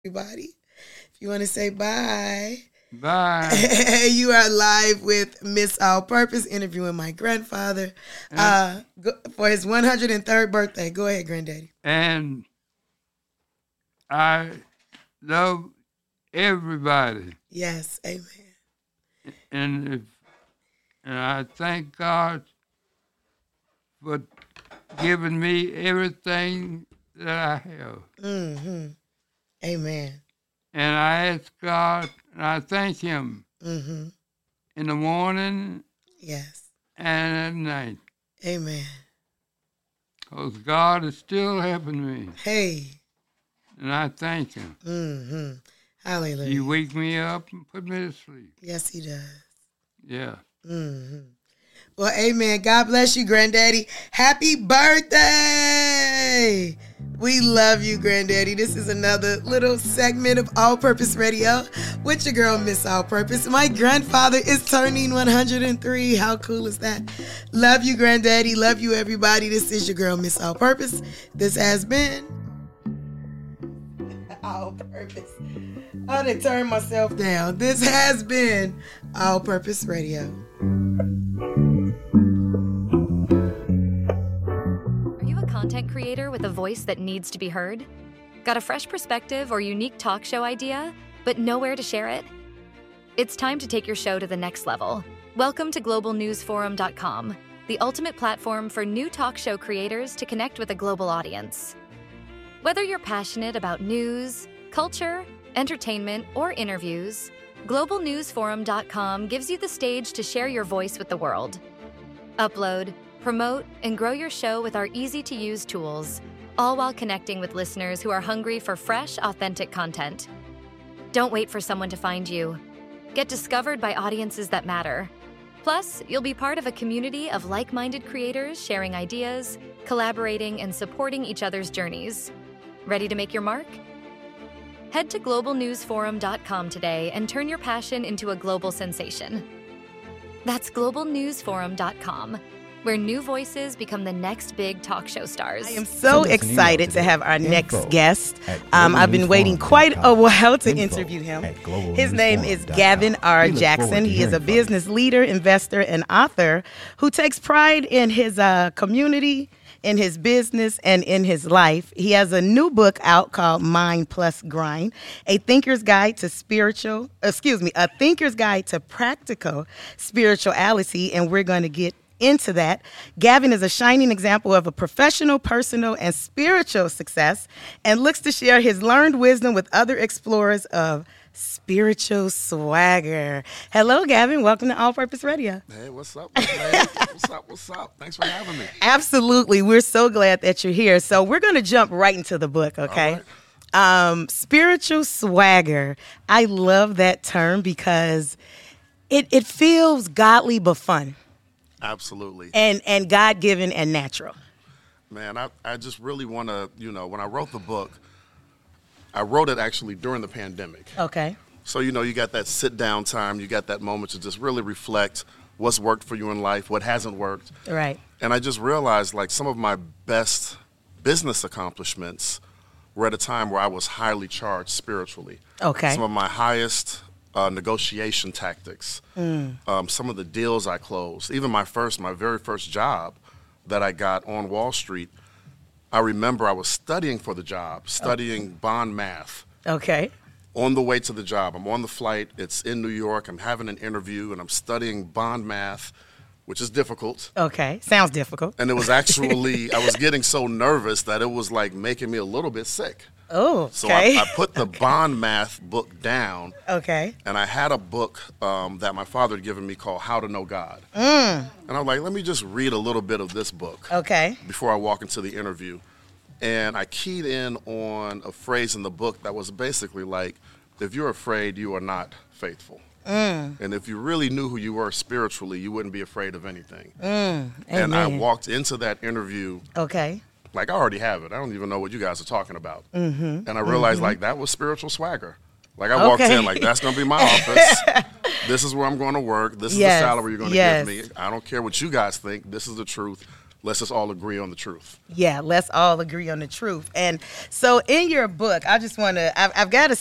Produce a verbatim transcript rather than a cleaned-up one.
everybody. If you want to say bye. Bye. You are live with Miss All Purpose interviewing my grandfather uh, for his one hundred third birthday. Go ahead, Granddaddy. And I love everybody. Yes, amen. And if, and I thank God for giving me everything that I have. Mm-hmm. Amen. And I ask God, and I thank Him Mm-hmm. in the morning Yes. and at night. Amen. Because God is still helping me. Hey. And I thank Him. Mm-hmm. Hallelujah. He wake me up and put me to sleep. Yes, he does. Yeah. Mm-hmm. Well, amen. God bless you, Granddaddy. Happy birthday. We love you, Granddaddy. This is another little segment of All Purpose Radio with your girl, Miss All Purpose. My grandfather is turning one hundred three. How cool is that? Love you, Granddaddy. Love you, everybody. This is your girl, Miss All Purpose. This has been All Purpose. I done turned myself down. This has been All Purpose Radio. Are you a content creator with a voice that needs to be heard? Got a fresh perspective or unique talk show idea, but nowhere to share it? It's time to take your show to the next level. Welcome to global news forum dot com, the ultimate platform for new talk show creators to connect with a global audience. Whether you're passionate about news, culture, entertainment, or interviews, global news forum dot com gives you the stage to share your voice with the world. Upload, promote, and grow your show with our easy-to-use tools, all while connecting with listeners who are hungry for fresh, authentic content. Don't wait for someone to find you. Get discovered by audiences that matter. Plus, you'll be part of a community of like-minded creators sharing ideas, collaborating, and supporting each other's journeys. Ready to make your mark? Head to global news forum dot com today and turn your passion into a global sensation. That's global news forum dot com, where new voices become the next big talk show stars. I am so excited to have our next guest. Um, I've been waiting quite a while to interview him. His name is Gavin R. Jackson. He is a business leader, investor, and author who takes pride in his uh, community, in his business, and in his life. He has a new book out called Mind Plus Grind, a thinker's guide to spiritual, excuse me, a thinker's guide to practical spirituality, and we're going to get into that. Gavin is a shining example of a professional, personal, and spiritual success and looks to share his learned wisdom with other explorers of spiritual swagger. Hello, Gavin. Welcome to All Purpose Radio. Hey, what's up, man? What's up? What's up? Thanks for having me. Absolutely. We're so glad that you're here. So we're going to jump right into the book, okay? Right. Um, spiritual swagger. I love that term because it, it feels godly but fun. Absolutely. And and God-given and natural. Man, I, I just really want to, you know, when I wrote the book, I wrote it actually during the pandemic. Okay. So, you know, you got that sit-down time. You got that moment to just really reflect what's worked for you in life, what hasn't worked. Right. And I just realized, like, some of my best business accomplishments were at a time where I was highly charged spiritually. Okay. Some of my highest uh, negotiation tactics, mm. um, some of the deals I closed, even my first, my very first job that I got on Wall Street, I remember I was studying for the job, studying oh. bond math. Okay. On the way to the job, I'm on the flight, it's in New York, I'm having an interview, and I'm studying bond math, which is difficult. Okay, sounds difficult. And it was actually, I was getting so nervous that it was like making me a little bit sick. Oh, okay. So I, I put the okay. bond math book down. Okay. And I had a book um, that my father had given me called How to Know God. Mm. And I'm like, let me just read a little bit of this book. Okay. Before I walk into the interview. And I keyed in on a phrase in the book that was basically like, if you're afraid, you are not faithful. Mm. And if you really knew who you were spiritually, you wouldn't be afraid of anything. Mm. And I walked into that interview. Okay. Like, I already have it. I don't even know what you guys are talking about. Mm-hmm. And I realized, mm-hmm. like, that was spiritual swagger. Like, I walked okay. in, like, that's going to be my office. This is where I'm going to work. This is yes. the salary you're going to yes. give me. I don't care what you guys think. This is the truth. let's just all agree on the truth. Yeah, let's all agree on the truth. And so in your book, I just want to, I've, I've got to